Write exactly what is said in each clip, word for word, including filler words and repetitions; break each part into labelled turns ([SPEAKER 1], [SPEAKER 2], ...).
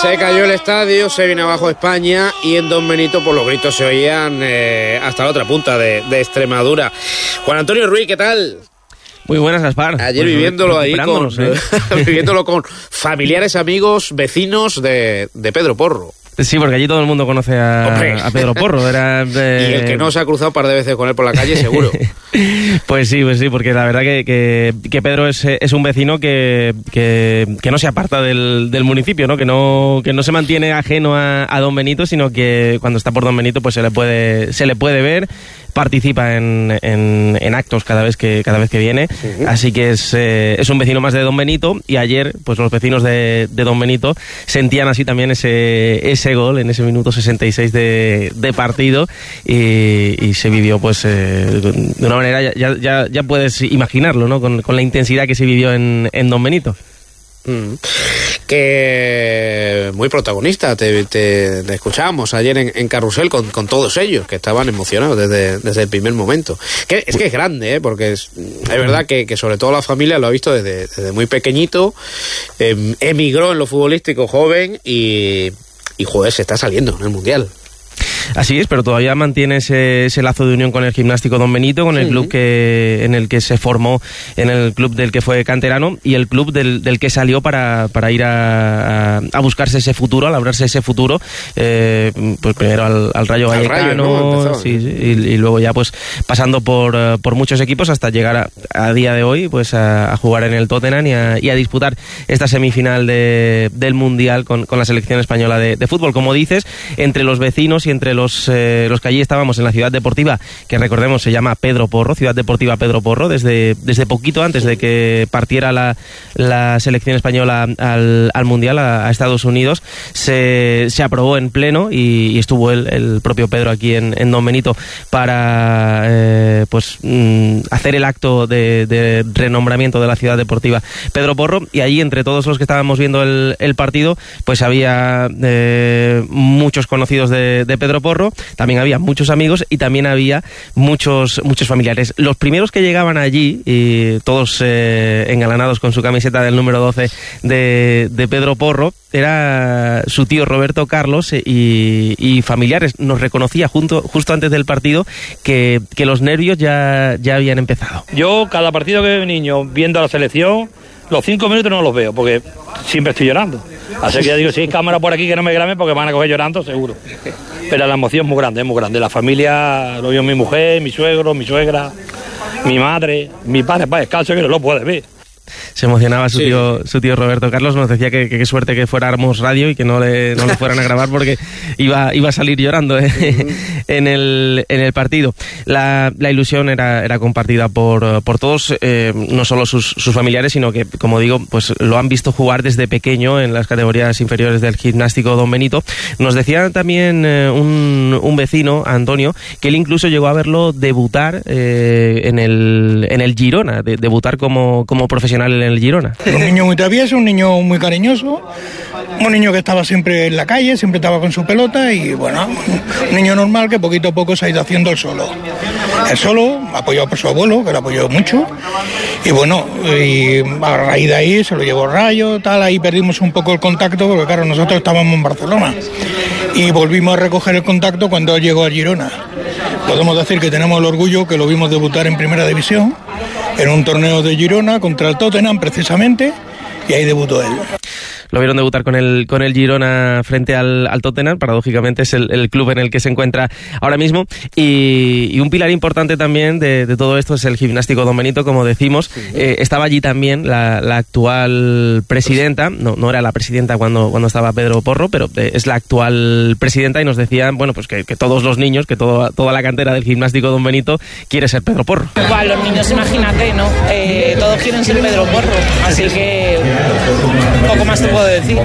[SPEAKER 1] Se cayó el estadio, se vino abajo España y en Don Benito por los gritos se oían eh, hasta la otra punta de, de Extremadura. Juan Antonio Ruiz, ¿qué tal?
[SPEAKER 2] Muy buenas, Gaspar.
[SPEAKER 1] Ayer
[SPEAKER 2] pues
[SPEAKER 1] viviéndolo ahí con,
[SPEAKER 2] ¿eh?
[SPEAKER 1] viviéndolo con familiares, amigos, vecinos de, de Pedro Porro.
[SPEAKER 2] Sí, porque allí todo el mundo conoce a, a Pedro Porro. Era, eh...
[SPEAKER 1] Y el que no se ha cruzado un par de veces con él por la calle, seguro.
[SPEAKER 2] Pues sí, pues sí, porque la verdad que, que, que Pedro es, es un vecino que, que, que no se aparta del, del municipio, ¿no? Que no que no se mantiene ajeno a, a Don Benito, sino que cuando está por Don Benito pues se le puede se le puede ver. Participa en, en, en actos cada vez que cada vez que viene, uh-huh. Así que es, eh, es un vecino más de Don Benito. Y ayer pues los vecinos de, de Don Benito sentían así también ese ese gol en ese minuto sesenta y seis de, de partido y, y se vivió pues eh, de una manera, ya, ya, ya puedes imaginarlo, ¿no? Con, con la intensidad que se vivió en, en Don Benito.
[SPEAKER 1] Mm. Que muy protagonista, te, te, te escuchábamos ayer en, en Carrusel con, con todos ellos, que estaban emocionados desde, desde el primer momento. Que, es que es grande, ¿eh? Porque es, es verdad que, que sobre todo la familia lo ha visto desde, desde muy pequeñito, eh, emigró en lo futbolístico joven y, y joder, se está saliendo en el Mundial.
[SPEAKER 2] Así es, pero todavía mantiene ese, ese lazo de unión con el Gimnástico Don Benito, con el sí. club que en el que se formó, en el club del que fue canterano y el club del, del que salió para, para ir a, a, a buscarse ese futuro, a labrarse ese futuro, eh, pues primero al, al Rayo
[SPEAKER 1] al
[SPEAKER 2] Vallecano,
[SPEAKER 1] Rayo, ¿no?
[SPEAKER 2] sí, sí, y, y luego ya pues pasando por, por muchos equipos hasta llegar a, a día de hoy pues a, a jugar en el Tottenham y a, y a disputar esta semifinal de, del Mundial con, con la selección española de, de fútbol. Como dices, entre los vecinos y entre los, eh, los que allí estábamos en la ciudad deportiva, que recordemos se llama Pedro Porro, Ciudad Deportiva Pedro Porro, desde, desde poquito antes de que partiera la, la selección española al, al Mundial, a, a Estados Unidos, se, se aprobó en pleno y, y estuvo el, el propio Pedro aquí en, en Don Benito para eh, pues mm, hacer el acto de, de renombramiento de la Ciudad Deportiva Pedro Porro, y allí entre todos los que estábamos viendo el, el partido pues había eh, muchos conocidos de, de Pedro Porro, también había muchos amigos y también había muchos muchos familiares. Los primeros que llegaban allí, y todos eh, engalanados con su camiseta del número doce de, de Pedro Porro, era su tío Roberto Carlos y, y familiares. Nos reconocía junto, justo antes del partido que, que los nervios ya, ya habían empezado.
[SPEAKER 3] Yo cada partido que veo niño viendo a la selección, los cinco minutos no los veo porque siempre estoy llorando. Así que ya digo, si hay cámara por aquí que no me graben porque van a coger llorando, seguro. Pero la emoción es muy grande, es muy grande. La familia, lo vio mi mujer, mi suegro, mi suegra, mi madre, mi padre, para descanso que no lo puede ver.
[SPEAKER 2] Se emocionaba su, sí. tío, su tío Roberto Carlos, nos decía que qué suerte que fuéramos radio y que no le, no le fueran a grabar porque iba, iba a salir llorando ¿eh? uh-huh. en, el, en el partido. La, la ilusión era, era compartida por, por todos, eh, no solo sus, sus familiares, sino que, como digo, pues lo han visto jugar desde pequeño en las categorías inferiores del Gimnástico Don Benito. Nos decía también eh, un, un vecino, Antonio, que él incluso llegó a verlo debutar eh, en, el, en el Girona, de, debutar como, como profesional en el Girona.
[SPEAKER 4] Un niño muy travieso, un niño muy cariñoso, un niño que estaba siempre en la calle, siempre estaba con su pelota y bueno, un niño normal que poquito a poco se ha ido haciendo el solo. El solo, apoyado por su abuelo, que lo apoyó mucho, y bueno, y a raíz de ahí se lo llevó Rayo, tal, ahí perdimos un poco el contacto, porque claro, nosotros estábamos en Barcelona, y volvimos a recoger el contacto cuando llegó al Girona. Podemos decir que tenemos el orgullo que lo vimos debutar en Primera División, en un torneo de Girona contra el Tottenham precisamente, y ahí debutó él.
[SPEAKER 2] Lo vieron debutar con el con el Girona frente al, al Tottenham, paradójicamente es el, el club en el que se encuentra ahora mismo, y, y un pilar importante también de, de todo esto es el Gimnástico Don Benito, como decimos. Sí. Eh, estaba allí también la, la actual presidenta, no, no era la presidenta cuando, cuando estaba Pedro Porro, pero eh, es la actual presidenta, y nos decían, bueno, pues que, que todos los niños, que todo, toda la cantera del Gimnástico Don Benito quiere ser Pedro Porro.
[SPEAKER 5] Igual, los niños, imagínate, ¿no? Eh, todos quieren ser Pedro Porro, así que poco más te puedo decir.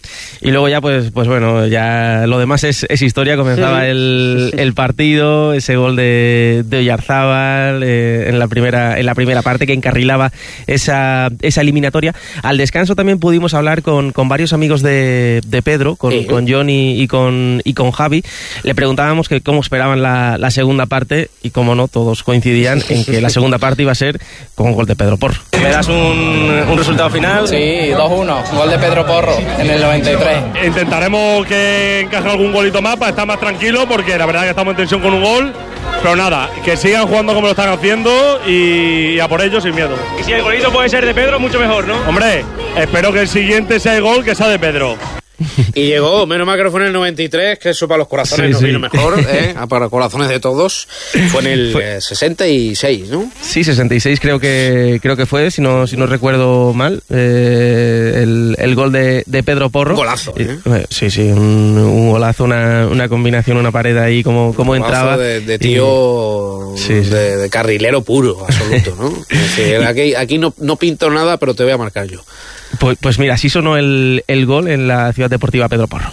[SPEAKER 2] Y luego ya, pues pues bueno, ya lo demás es, es historia. Comenzaba sí. el, el partido, ese gol de, de Oyarzábal eh, en la primera en la primera parte que encarrilaba esa, esa eliminatoria. Al descanso también pudimos hablar con, con varios amigos de, de Pedro, con, sí. con John y, y, con, y con Javi. Le preguntábamos que cómo esperaban la, la segunda parte, y como no, todos coincidían en que la segunda parte iba a ser con un gol de Pedro Porro. ¿Me das un, un resultado final?
[SPEAKER 6] Sí, dos uno, gol de Pedro Porro en el noventa y tres. vez.
[SPEAKER 7] Intentaremos que encaje algún golito más para estar más tranquilo, porque la verdad que estamos en tensión con un gol. Pero nada, que sigan jugando como lo están haciendo y, y a por ello sin miedo.
[SPEAKER 8] Y si el golito puede ser de Pedro, mucho mejor, ¿no?
[SPEAKER 7] Hombre, espero que el siguiente sea el gol que sea de Pedro.
[SPEAKER 1] Y llegó, menos mal que no fue en el noventa y tres, que eso para los corazones
[SPEAKER 2] sí,
[SPEAKER 1] nos
[SPEAKER 2] sí.
[SPEAKER 1] vino mejor, ¿eh? Para los corazones de todos. Fue en el fue. Eh, sesenta y seis, ¿no?
[SPEAKER 2] Sí, sesenta y seis creo que creo que fue, si no si no recuerdo mal, eh, el, el gol de, de Pedro Porro.
[SPEAKER 1] Un golazo, ¿eh?
[SPEAKER 2] Eh, sí, sí, un, un golazo, una, una combinación, una pared ahí, como, como entraba.
[SPEAKER 1] De, de tío, y, sí, sí. De, de carrilero puro, absoluto, ¿no? Es decir, aquí, aquí no, no pinto nada, pero te voy a marcar yo.
[SPEAKER 2] Pues, pues mira, así sonó el, el gol en la Ciudad Deportiva Pedro Porro.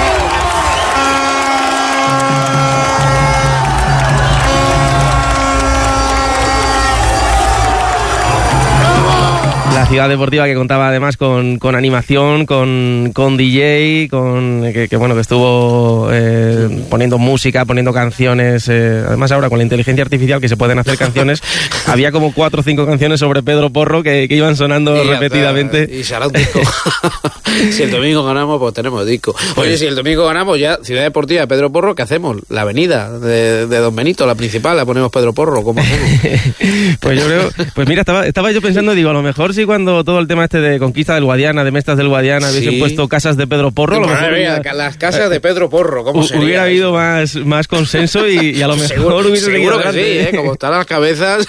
[SPEAKER 2] La Ciudad Deportiva que contaba además con, con animación, con, con D J, con que, que bueno que estuvo eh, poniendo música, poniendo canciones. Eh, además ahora con la inteligencia artificial que se pueden hacer canciones, había como cuatro o cinco canciones sobre Pedro Porro que, que iban sonando y repetidamente.
[SPEAKER 1] Está, y será un disco. Si el domingo ganamos, pues tenemos disco. Oye, si el domingo ganamos ya, Ciudad Deportiva Pedro Porro, ¿qué hacemos? La avenida de, de Don Benito, la principal, la ponemos Pedro Porro, ¿cómo hacemos?
[SPEAKER 2] Pues yo creo, pues mira, estaba, estaba yo pensando, digo, a lo mejor sí cuando todo el tema este de conquista del Guadiana, de Mestas del Guadiana, sí. hubiesen puesto casas de Pedro Porro, a lo mejor
[SPEAKER 1] hubiera,
[SPEAKER 2] hubiera,
[SPEAKER 1] las casas de Pedro Porro, ¿cómo sería?
[SPEAKER 2] Hubiera habido más, más consenso y, y a lo mejor
[SPEAKER 1] seguro,
[SPEAKER 2] hubiese
[SPEAKER 1] seguro que sí, ¿eh? Como están las cabezas.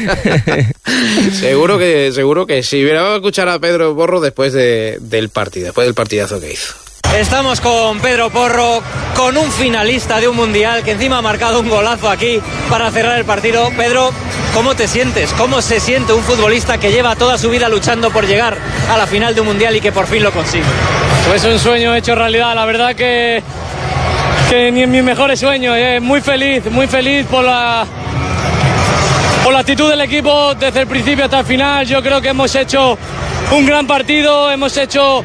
[SPEAKER 1] seguro que seguro que sí. Mira, vamos a escuchar a Pedro Porro después de, del partido, después del partidazo que hizo.
[SPEAKER 9] Estamos con Pedro Porro, con un finalista de un mundial que encima ha marcado un golazo aquí para cerrar el partido. Pedro, ¿cómo te sientes? ¿Cómo se siente un futbolista que lleva toda su vida luchando por llegar a la final de un mundial y que por fin lo consigue?
[SPEAKER 10] Pues un sueño hecho realidad, la verdad que, que ni en mis mejores sueños. Eh. Muy feliz, muy feliz por la, por la actitud del equipo desde el principio hasta el final. Yo creo que hemos hecho un gran partido, hemos hecho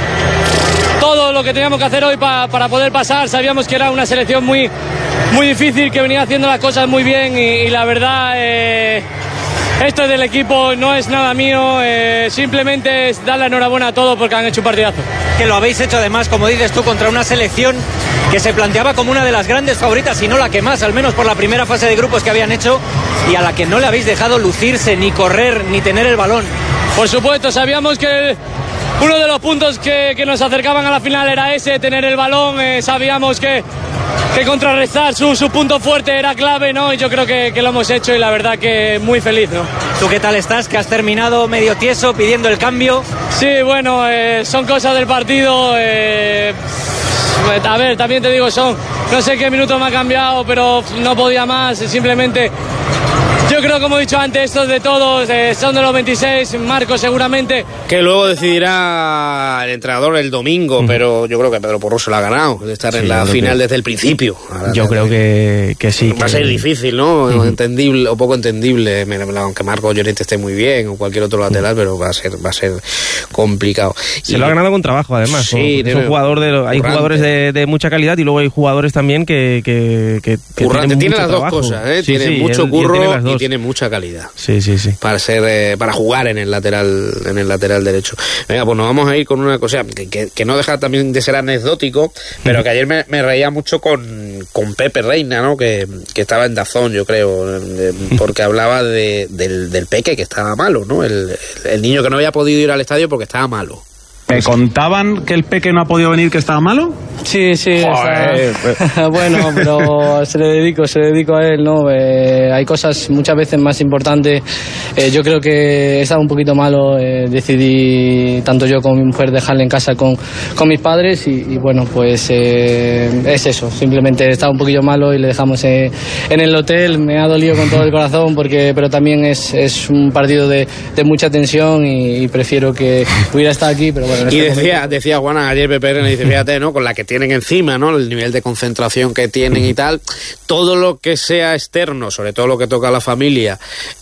[SPEAKER 10] todo lo que teníamos que hacer hoy pa, para poder pasar. Sabíamos que era una selección muy, muy difícil, que venía haciendo las cosas muy bien y, y la verdad, eh, esto es del equipo, no es nada mío, eh, simplemente es dar la enhorabuena a todos porque han hecho un partidazo.
[SPEAKER 9] Que lo habéis hecho además, como dices tú, contra una selección que se planteaba como una de las grandes favoritas, y no la que más, al menos por la primera fase de grupos que habían hecho, y a la que no le habéis dejado lucirse, ni correr, ni tener el balón.
[SPEAKER 10] Por supuesto, sabíamos que uno de los puntos que, que nos acercaban a la final era ese, tener el balón. Eh, sabíamos que, que contrarrestar su, su punto fuerte era clave, ¿no? Y yo creo que, que lo hemos hecho y la verdad que muy feliz, ¿no?
[SPEAKER 9] ¿Tú qué tal estás? Que has terminado medio tieso pidiendo el cambio.
[SPEAKER 10] Sí, bueno, eh, son cosas del partido. Eh, a ver, también te digo, son, no sé qué minuto me ha cambiado, pero no podía más, simplemente. Yo creo, como he dicho antes, estos de todos, eh, son de los veintiséis, Marco seguramente.
[SPEAKER 1] Que luego decidirá el entrenador el domingo, mm. pero yo creo que Pedro Porro se lo ha ganado, de estar sí, en la final que... desde el principio.
[SPEAKER 2] Ahora, yo creo que, que sí.
[SPEAKER 1] Va
[SPEAKER 2] que...
[SPEAKER 1] a ser difícil, ¿no? Mm. Entendible o poco entendible, aunque Marco Llorente esté muy bien o cualquier otro lateral, mm. pero va a ser va a ser complicado.
[SPEAKER 2] Se
[SPEAKER 1] y...
[SPEAKER 2] lo ha ganado con trabajo, además. Sí, es un jugador de, hay currante. Jugadores de, de mucha calidad y luego hay jugadores también que, que, que, que
[SPEAKER 1] tienen
[SPEAKER 2] tiene
[SPEAKER 1] las
[SPEAKER 2] trabajo.
[SPEAKER 1] dos cosas, ¿eh?
[SPEAKER 2] Sí,
[SPEAKER 1] tiene
[SPEAKER 2] sí,
[SPEAKER 1] mucho
[SPEAKER 2] él,
[SPEAKER 1] curro
[SPEAKER 2] él tiene
[SPEAKER 1] y tiene mucha calidad.
[SPEAKER 2] Sí, sí, sí.
[SPEAKER 1] Para ser eh, para jugar en el lateral en el lateral derecho. Venga, pues nos vamos a ir con una cosa que, que, que no deja también de ser anecdótico, pero que ayer me, me reía mucho con, con Pepe Reina, ¿no? Que, que estaba en Dazón, yo creo, porque hablaba de, del, del Peque que estaba malo, ¿no? El, el niño que no había podido ir al estadio porque estaba malo.
[SPEAKER 11] ¿Me contaban que el Peque no ha podido venir, que estaba malo?
[SPEAKER 10] Sí, sí, está... bueno, pero se le dedico, se le dedico a él, ¿no? Eh, hay cosas muchas veces más importantes. Eh, yo creo que he estado un poquito malo, eh, decidí, tanto yo como mi mujer, dejarle en casa con, con mis padres y, y bueno, pues eh, es eso, simplemente he estado un poquillo malo y le dejamos eh, en el hotel. Me ha dolido con todo el corazón, porque pero también es, es un partido de, de mucha tensión y, y prefiero que hubiera estado aquí, pero bueno.
[SPEAKER 1] Y decía, decía Juana ayer Pepe Reina, dice, fíjate, ¿no? Con la que tienen encima, ¿no? El nivel de concentración que tienen y tal, todo lo que sea externo, sobre todo lo que toca a la familia,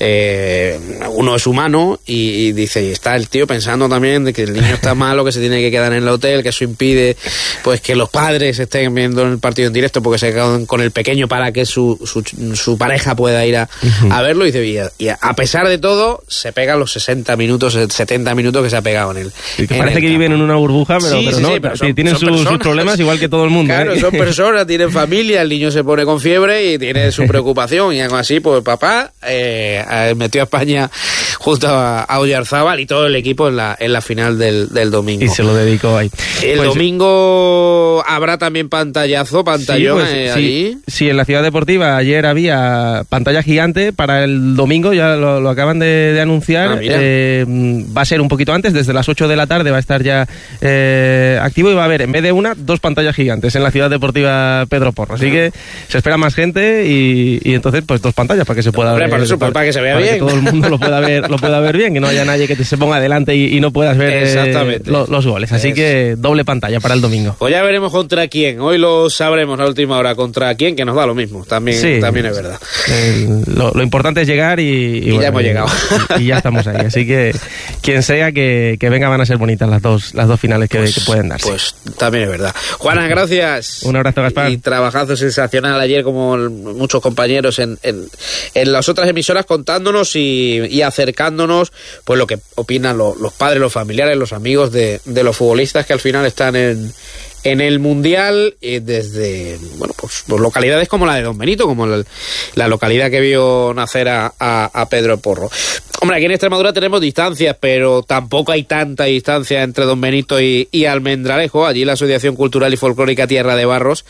[SPEAKER 1] eh, uno es humano y, y dice, y está el tío pensando también de que el niño está malo, que se tiene que quedar en el hotel, que eso impide pues que los padres estén viendo el partido en directo porque se quedan con el pequeño para que su, su, su pareja pueda ir a, uh-huh. a verlo, y, dice, y a pesar de todo se pegan los sesenta minutos, setenta minutos que se ha pegado en el,
[SPEAKER 2] sí, que en parece el que viven en una burbuja, pero,
[SPEAKER 1] sí,
[SPEAKER 2] pero
[SPEAKER 1] sí,
[SPEAKER 2] no,
[SPEAKER 1] sí, pero son,
[SPEAKER 2] tienen
[SPEAKER 1] son
[SPEAKER 2] sus, sus problemas igual que todo el mundo.
[SPEAKER 1] Claro,
[SPEAKER 2] ¿eh?
[SPEAKER 1] son personas, tienen familia, el niño se pone con fiebre y tiene su preocupación, y algo así, pues papá eh, metió a España justo a, a Oyarzábal y todo el equipo en la, en la final del, del domingo.
[SPEAKER 2] Y se lo dedicó ahí.
[SPEAKER 1] El
[SPEAKER 2] pues,
[SPEAKER 1] domingo habrá también pantallazo, pantallón sí, pues, eh,
[SPEAKER 2] sí,
[SPEAKER 1] allí.
[SPEAKER 2] Sí, en la Ciudad Deportiva ayer había pantalla gigante para el domingo, ya lo, lo acaban de, de anunciar. Ah, eh, va a ser un poquito antes, desde las ocho de la tarde va a estar ya eh, activo, y va a haber en vez de una, dos pantallas gigantes en la Ciudad Deportiva Pedro Porro. Así que se espera más gente y, y entonces pues dos pantallas para que se pueda
[SPEAKER 1] Hombre,
[SPEAKER 2] ver.
[SPEAKER 1] Para, eso, para, para que se vea
[SPEAKER 2] para
[SPEAKER 1] bien.
[SPEAKER 2] Que todo el mundo lo pueda ver, lo pueda ver bien, que no haya nadie que te se ponga adelante y, y no puedas ver eh, lo, los goles. Así es. Que doble pantalla para el domingo.
[SPEAKER 1] Pues ya veremos contra quién. Hoy lo sabremos a la última hora contra quién, que nos da lo mismo. También,
[SPEAKER 2] sí,
[SPEAKER 1] también es verdad.
[SPEAKER 2] Eh, lo, lo importante es llegar y, y,
[SPEAKER 1] y
[SPEAKER 2] bueno,
[SPEAKER 1] ya hemos
[SPEAKER 2] y,
[SPEAKER 1] llegado.
[SPEAKER 2] Y, y ya estamos ahí. Así que quien sea que, que venga, van a ser bonitas las dos, las dos finales que,
[SPEAKER 1] pues,
[SPEAKER 2] que pueden darse.
[SPEAKER 1] Pues también es verdad. Juana, gracias.
[SPEAKER 2] Un abrazo, Gaspar.
[SPEAKER 1] Y trabajazo sensacional ayer, como muchos compañeros en, en, en las otras emisoras, contándonos y, y acercándonos pues lo que opinan lo, los padres, los familiares, los amigos de, de los futbolistas que al final están en, en el Mundial, eh, desde bueno pues, pues localidades como la de Don Benito, como la, la localidad que vio nacer a, a, a Pedro Porro. Hombre, aquí en Extremadura tenemos distancias, pero tampoco hay tanta distancia entre Don Benito y, y Almendralejo. Allí la Asociación Cultural y Folclórica Tierra de Barros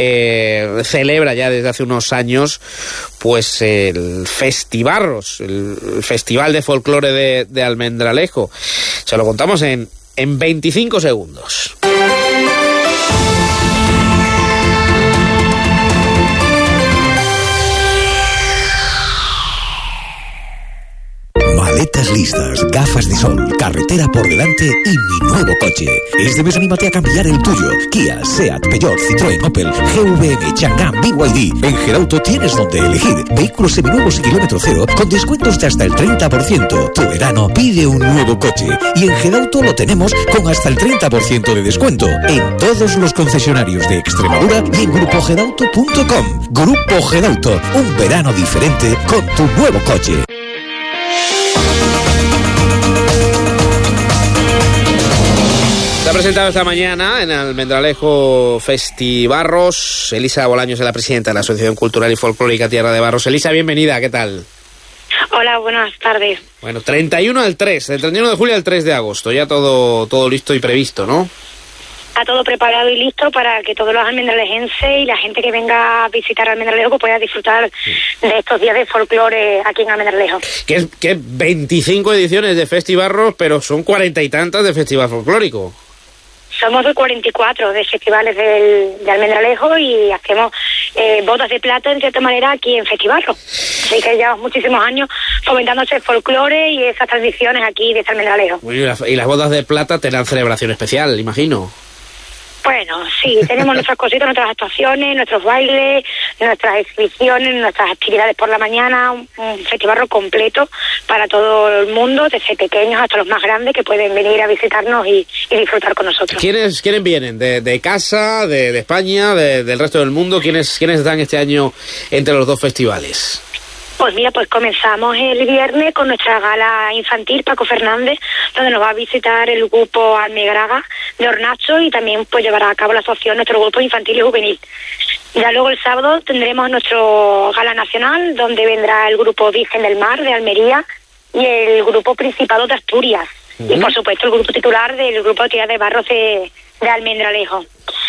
[SPEAKER 1] eh, celebra ya desde hace unos años pues el Festibarros, el, el Festival de Folclore de, de Almendralejo. Se lo contamos en, en veinticinco segundos.
[SPEAKER 6] Maletas listas, gafas de sol, carretera por delante y mi nuevo coche. Este mes anímate a cambiar el tuyo. Kia, Seat, Peugeot, Citroën, Opel, G V M, Chang'an, B Y D. En Gerauto tienes donde elegir. Vehículos seminuevos y kilómetro cero con descuentos de hasta el treinta por ciento. Tu verano pide un nuevo coche. Y en Gerauto lo tenemos con hasta el treinta por ciento de descuento. En todos los concesionarios de Extremadura y en grupo gerauto punto com. Grupo Gerauto, un verano diferente con tu nuevo coche.
[SPEAKER 1] Se ha presentado esta mañana en Almendralejo Festibarros. Elisa Bolaños es la presidenta de la Asociación Cultural y Folclórica Tierra de Barros. Elisa, bienvenida, ¿qué tal?
[SPEAKER 12] Hola, buenas tardes.
[SPEAKER 1] Bueno, treinta y uno al tres, del treinta y uno de julio al tres de agosto, ya todo, todo listo y previsto, ¿no?
[SPEAKER 12] Está todo preparado y listo para que todos los almendralejenses y la gente que venga a visitar Almendralejo pues pueda disfrutar sí. de estos días de folclore aquí en Almendralejo.
[SPEAKER 1] Que que veinticinco ediciones de Festibarros, pero son cuarenta y tantas de Festival Folclórico.
[SPEAKER 12] Somos de cuarenta y cuatro de festivales del, de Almendralejo y hacemos eh, bodas de plata, en cierta manera, aquí en Festibarros. Así que llevamos muchísimos años fomentándose el folclore y esas tradiciones aquí de Almendralejo.
[SPEAKER 1] Y, la, y las bodas de plata tendrán celebración especial, imagino.
[SPEAKER 12] Bueno, sí, tenemos nuestras cositas, nuestras actuaciones, nuestros bailes, nuestras exhibiciones, nuestras actividades por la mañana, un, un festival completo para todo el mundo, desde pequeños hasta los más grandes que pueden venir a visitarnos y, y disfrutar con nosotros.
[SPEAKER 1] ¿Quiénes, quiénes vienen? ¿De, de casa, de, de España, de, del resto del mundo? ¿Quiénes, ¿Quiénes están este año entre los dos festivales?
[SPEAKER 12] Pues mira, pues comenzamos el viernes con nuestra gala infantil, Paco Fernández, donde nos va a visitar el grupo Almegraga de Hornacho y también pues llevará a cabo la asociación nuestro grupo infantil y juvenil. Ya luego el sábado tendremos nuestro gala nacional, donde vendrá el grupo Virgen del Mar de Almería y el grupo Principado de Asturias. Uh-huh. Y por supuesto el grupo titular del grupo de Tierra de Barros de, de Almendralejo.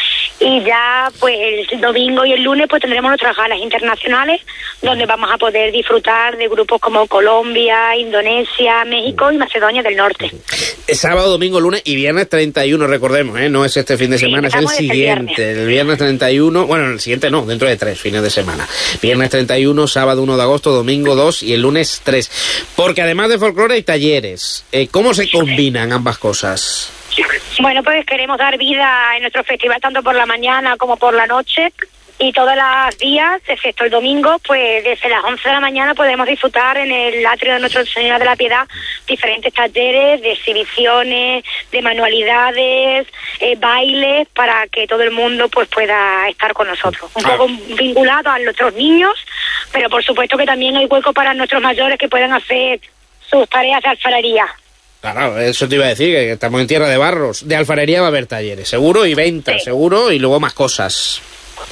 [SPEAKER 12] Y ya pues el domingo y el lunes pues tendremos nuestras galas internacionales donde vamos a poder disfrutar de grupos como Colombia, Indonesia, México y Macedonia del Norte.
[SPEAKER 1] Es sábado, domingo, lunes y viernes treinta y uno, recordemos, ¿eh? No es este fin de semana, sí, es el siguiente. El viernes. el viernes treinta y uno, bueno, el siguiente no, dentro de tres fines de semana. Viernes treinta y uno, sábado uno de agosto, domingo dos y el lunes tres. Porque además de folclore hay talleres. Eh, ¿Cómo se combinan ambas cosas?
[SPEAKER 12] Bueno, pues queremos dar vida en nuestro festival tanto por la mañana como por la noche. Y todos los días, excepto el domingo, pues desde las once de la mañana podemos disfrutar en el atrio de Nuestra Señora de la Piedad diferentes talleres de exhibiciones, de manualidades, eh, bailes, para que todo el mundo pues pueda estar con nosotros. Un poco vinculado a nuestros niños, pero por supuesto que también hay hueco para nuestros mayores que puedan hacer sus tareas de alfarería.
[SPEAKER 1] Claro, eso te iba a decir, que estamos en tierra de barros. De alfarería va a haber talleres, seguro, y ventas, sí. seguro, y luego más cosas.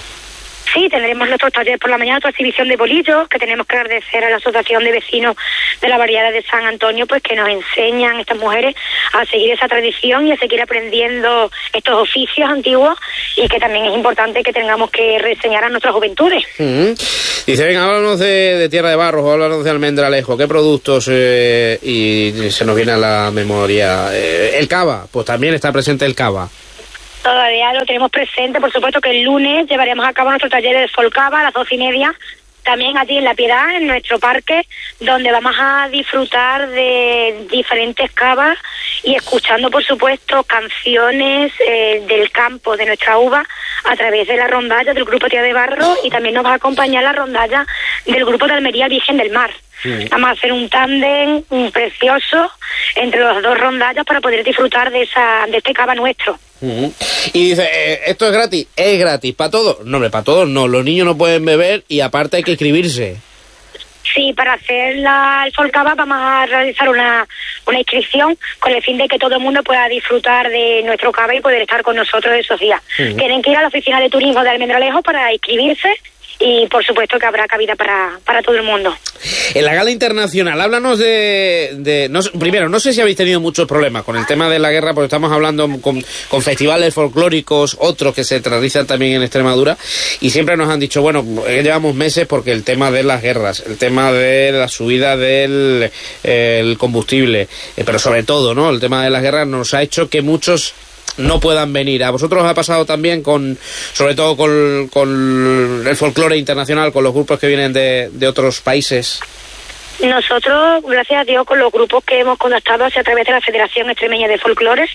[SPEAKER 12] Sí, tendremos nuestros talleres por la mañana, otra exhibición de bolillos, que tenemos que agradecer a la Asociación de Vecinos de la Barriada de San Antonio, pues que nos enseñan estas mujeres a seguir esa tradición y a seguir aprendiendo estos oficios antiguos, y que también es importante que tengamos que reseñar a nuestras juventudes.
[SPEAKER 1] Mm-hmm. Dice, venga, háblanos de, de Tierra de Barros, háblanos de Almendralejo, ¿qué productos? Eh, y se nos viene a la memoria. Eh, el cava, pues también está presente el cava.
[SPEAKER 12] Todavía lo tenemos presente, por supuesto que el lunes llevaremos a cabo nuestro taller de Folcava a las doce y media, también allí en La Piedad, en nuestro parque, donde vamos a disfrutar de diferentes cavas y escuchando, por supuesto, canciones eh, del campo, de nuestra uva, a través de la rondalla del Grupo Tierra de Barro, y también nos va a acompañar la rondalla del Grupo de Almería Virgen del Mar. Sí. Vamos a hacer un tándem precioso entre las dos rondallas para poder disfrutar de esa de este cava nuestro.
[SPEAKER 1] Uh-huh. Y dice, eh, ¿esto es gratis? ¿Es gratis para todos? No, hombre, para todos no. Los niños no pueden beber y aparte hay que inscribirse.
[SPEAKER 12] Sí, para hacer la, el Folcava vamos a realizar una, una inscripción con el fin de que todo el mundo pueda disfrutar de nuestro cava y poder estar con nosotros esos días. Uh-huh. Tienen que ir a la oficina de turismo de Almendralejo para inscribirse. Y por supuesto que habrá cabida para, para todo el mundo.
[SPEAKER 1] En la gala internacional, háblanos de... de no, primero, no sé si habéis tenido muchos problemas con el tema de la guerra, porque estamos hablando con, con festivales folclóricos, otros que se realizan también en Extremadura, y siempre nos han dicho, bueno, llevamos meses porque el tema de las guerras, el tema de la subida del eh, el combustible, eh, pero sobre todo, ¿no?, el tema de las guerras nos ha hecho que muchos no puedan venir. ¿A vosotros os ha pasado también con, sobre todo con, con el folclore internacional, con los grupos que vienen de, de otros países?
[SPEAKER 12] Nosotros, gracias a Dios, con los grupos que hemos contactado a través de la Federación Extremeña de Folclores,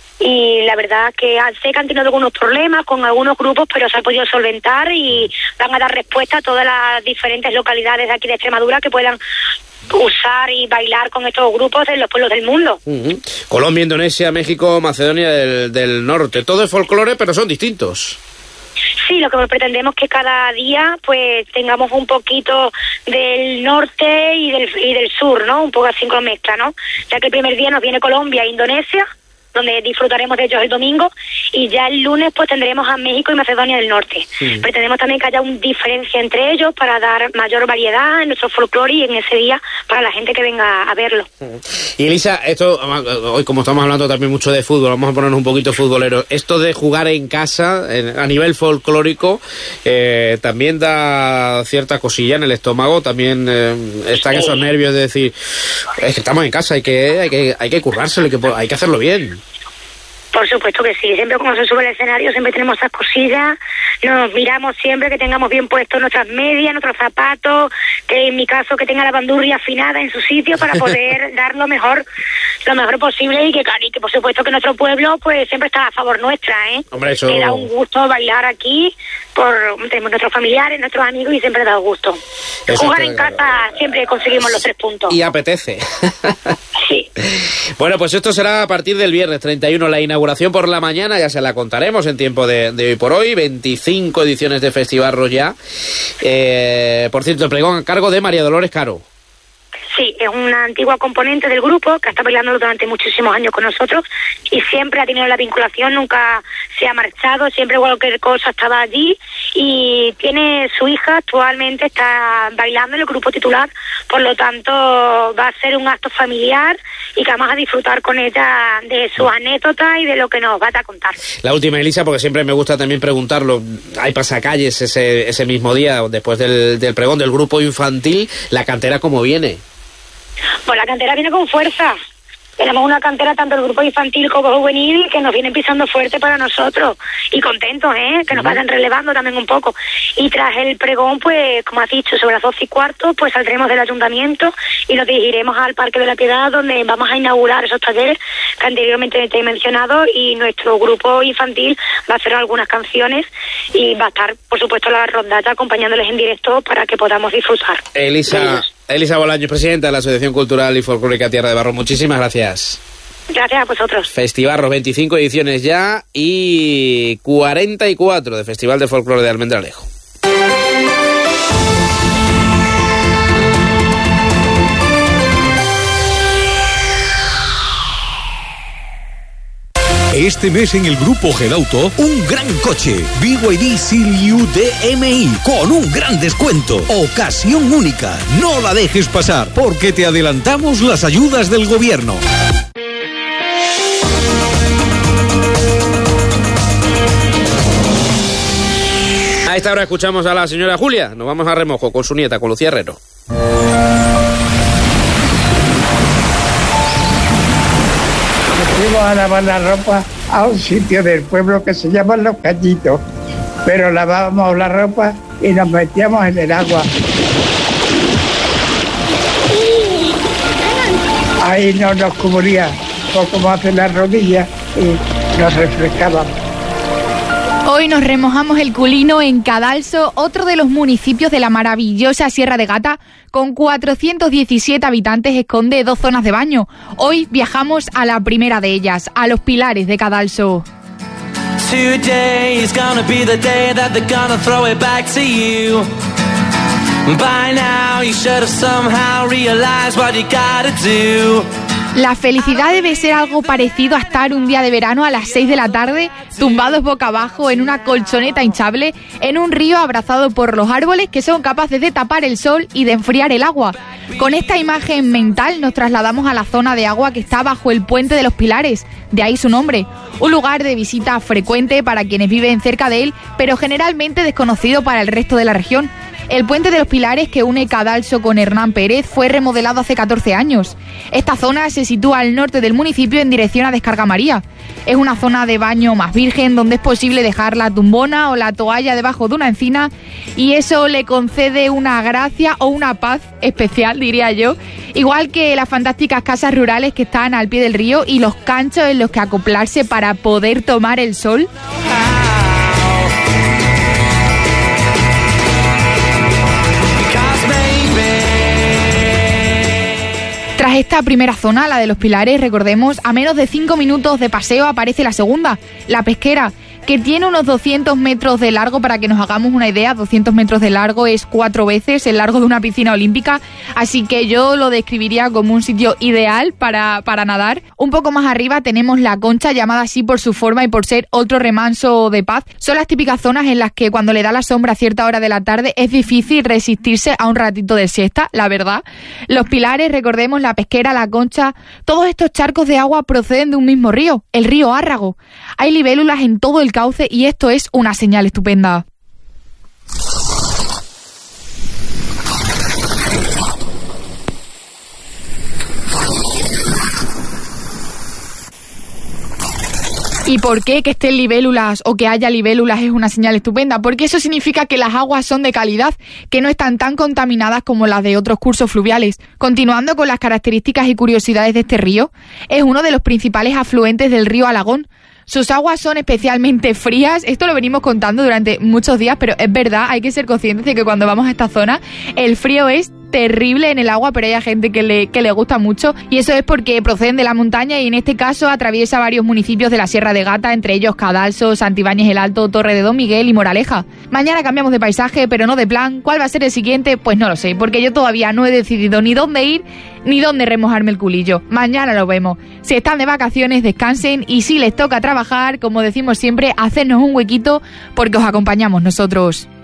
[SPEAKER 12] y la verdad que sé que han tenido algunos problemas con algunos grupos, pero se ha podido solventar y van a dar respuesta a todas las diferentes localidades de aquí de Extremadura que puedan usar y bailar con estos grupos de los pueblos del mundo.
[SPEAKER 1] Uh-huh. Colombia, Indonesia, México, Macedonia del, del Norte, todo es folclore, pero son distintos.
[SPEAKER 12] Sí, lo que pretendemos es que cada día pues tengamos un poquito del norte y del, y del sur, ¿no? Un poco así con mezcla, ¿no? Ya que el primer día nos viene Colombia e Indonesia, donde disfrutaremos de ellos el domingo, y ya el lunes pues tendremos a México y Macedonia del Norte. Sí. Pretendemos también que haya una diferencia entre ellos para dar mayor variedad en nuestro folclore y en ese día para la gente que venga a verlo.
[SPEAKER 1] Y Elisa, esto, hoy como estamos hablando también mucho de fútbol, vamos a ponernos un poquito futboleros, esto de jugar en casa a nivel folclórico eh, también da cierta cosilla en el estómago, también eh, están sí. esos nervios de decir, es que estamos en casa, hay que, hay que, hay que currárselo, hay que, hay que hacerlo bien.
[SPEAKER 12] Por supuesto que sí, siempre cuando se sube al escenario siempre tenemos esas cosillas, nos miramos siempre que tengamos bien puestos nuestras medias, nuestros zapatos, que en mi caso que tenga la bandurria afinada en su sitio para poder dar lo mejor, lo mejor posible, y que, y que por supuesto que nuestro pueblo pues siempre está a favor nuestra, ¿eh?
[SPEAKER 1] Hombre, eso...
[SPEAKER 12] Me da un gusto bailar aquí por nuestros familiares, nuestros amigos, y siempre da un gusto. Eso Jugar en casa claro. Siempre conseguimos los tres puntos.
[SPEAKER 1] Y apetece.
[SPEAKER 12] Sí.
[SPEAKER 1] Bueno, pues esto será a partir del viernes treinta y uno, la inauguración por la mañana, ya se la contaremos en tiempo de, de hoy por hoy, veinticinco ediciones de Festivarros ya. Eh, por cierto, el pregón a cargo de María Dolores Caro.
[SPEAKER 12] Sí, es una antigua componente del grupo que está bailando durante muchísimos años con nosotros y siempre ha tenido la vinculación, nunca se ha marchado, siempre cualquier cosa estaba allí, y tiene su hija actualmente, está bailando en el grupo titular, por lo tanto va a ser un acto familiar y que vamos a disfrutar con ella de sus anécdotas y de lo que nos va a contar.
[SPEAKER 1] La última, Elisa, porque siempre me gusta también preguntarlo, hay pasacalles ese, ese mismo día, después del, del pregón del grupo infantil, ¿la cantera cómo viene?
[SPEAKER 12] Pues la cantera viene con fuerza. Tenemos una cantera tanto el grupo infantil como juvenil que nos vienen pisando fuerte para nosotros y contentos, ¿eh? Que nos vayan relevando también un poco. Y tras el pregón, pues como has dicho, sobre las doce y cuarto, pues saldremos del ayuntamiento y nos dirigiremos al Parque de la Piedad, donde vamos a inaugurar esos talleres que anteriormente te he mencionado, y nuestro grupo infantil va a hacer algunas canciones y va a estar, por supuesto, la rondalla acompañándoles en directo para que podamos disfrutar.
[SPEAKER 1] Elisa, Elisa Bolaños, presidenta de la Asociación Cultural y Folclórica Tierra de Barro, muchísimas gracias.
[SPEAKER 12] Gracias a vosotros.
[SPEAKER 1] Festibarro, veinticinco ediciones ya y cuarenta y cuatro de Festival de Folclore de Almendralejo.
[SPEAKER 6] Este mes en el grupo Gedauto, un gran coche, B Y D Seal U D M I, con un gran descuento. Ocasión única. No la dejes pasar, porque te adelantamos las ayudas del gobierno.
[SPEAKER 1] A esta hora escuchamos a la señora Julia. Nos vamos a remojo con su nieta, con Lucía Herrero.
[SPEAKER 13] Fuimos a lavar la ropa a un sitio del pueblo que se llama Los Cañitos, pero lavábamos la ropa y nos metíamos en el agua. Ahí no nos cubría poco más de las rodillas y nos refrescábamos.
[SPEAKER 14] Hoy nos remojamos el culino en Cadalso, otro de los municipios de la maravillosa Sierra de Gata, con cuatrocientos diecisiete habitantes, esconde dos zonas de baño. Hoy viajamos a la primera de ellas, a Los Pilares de Cadalso.
[SPEAKER 15] Today is gonna be the day that they're gonna throw it back to you. By now you should have somehow realized what you gotta do.
[SPEAKER 14] La felicidad debe ser algo parecido a estar un día de verano a las seis de la tarde, tumbados boca abajo en una colchoneta hinchable, en un río abrazado por los árboles que son capaces de tapar el sol y de enfriar el agua. Con esta imagen mental nos trasladamos a la zona de agua que está bajo el puente de Los Pilares, de ahí su nombre. Un lugar de visita frecuente para quienes viven cerca de él, pero generalmente desconocido para el resto de la región. El puente de Los Pilares, que une Cadalso con Hernán Pérez, fue remodelado hace catorce años. Esta zona se sitúa al norte del municipio en dirección a Descarga María. Es una zona de baño más virgen donde es posible dejar la tumbona o la toalla debajo de una encina, y eso le concede una gracia o una paz especial, diría yo, igual que las fantásticas casas rurales que están al pie del río y los canchos en los que acoplarse para poder tomar el sol. Tras esta primera zona, la de Los Pilares, recordemos, a menos de cinco minutos de paseo aparece la segunda, La Pesquera, que tiene unos doscientos metros de largo. Para que nos hagamos una idea, doscientos metros de largo es cuatro veces el largo de una piscina olímpica, así que yo lo describiría como un sitio ideal para, para nadar. Un poco más arriba tenemos La Concha, llamada así por su forma y por ser otro remanso de paz. Son las típicas zonas en las que cuando le da la sombra a cierta hora de la tarde es difícil resistirse a un ratito de siesta, la verdad. Los Pilares, recordemos, La Pesquera, La Concha, todos estos charcos de agua proceden de un mismo río, el río Árrago. Hay libélulas en todo el cauce y esto es una señal estupenda. ¿Y por qué que estén libélulas o que haya libélulas es una señal estupenda? Porque eso significa que las aguas son de calidad, que no están tan contaminadas como las de otros cursos fluviales. Continuando con las características y curiosidades de este río, es uno de los principales afluentes del río Alagón. Sus aguas son especialmente frías, esto lo venimos contando durante muchos días, pero es verdad, hay que ser conscientes de que cuando vamos a esta zona el frío es terrible en el agua, pero hay gente que le, que le gusta mucho, y eso es porque proceden de la montaña y en este caso atraviesa varios municipios de la Sierra de Gata, entre ellos Cadalso, Santibáñez el Alto, Torre de Don Miguel y Moraleja. Mañana cambiamos de paisaje, pero no de plan. ¿Cuál va a ser el siguiente? Pues no lo sé, porque yo todavía no he decidido ni dónde ir ni dónde remojarme el culillo. Mañana lo vemos. Si están de vacaciones, descansen, y si les toca trabajar, como decimos siempre, hacernos un huequito porque os acompañamos nosotros.